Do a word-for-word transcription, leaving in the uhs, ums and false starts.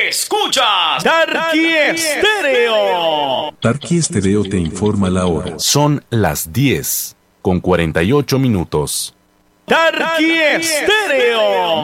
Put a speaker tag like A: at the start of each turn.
A: Escuchas Tarqui Estéreo.
B: Tarqui Estéreo te informa la hora.
C: Son las diez con cuarenta y ocho minutos.
A: Tarqui Estéreo.